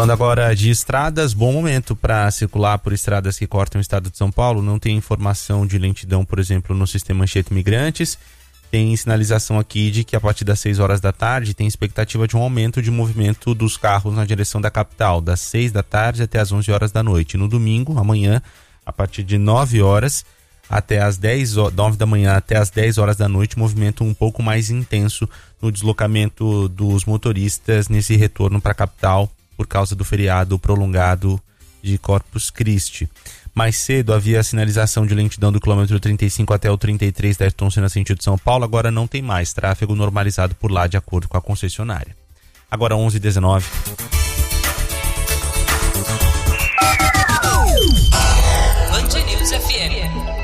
Falando agora de estradas, bom momento para circular por estradas que cortam o estado de São Paulo. Não tem informação de lentidão, por exemplo, no sistema Anchieta Imigrantes. Tem sinalização aqui de que a partir das 6 horas da tarde tem expectativa de um aumento de movimento dos carros na direção da capital, das 6 da tarde até as 11 horas da noite. No domingo, amanhã, a partir de 9 horas até as 9 da manhã até as 10 horas da noite, movimento um pouco mais intenso no deslocamento dos motoristas nesse retorno para a capital por causa do feriado prolongado de Corpus Christi. Mais cedo havia a sinalização de lentidão do quilômetro 35 até o 33 da Ayrton Senna sentido São Paulo, agora não tem mais tráfego normalizado por lá de acordo com a concessionária. Agora 11h19. Band News FM.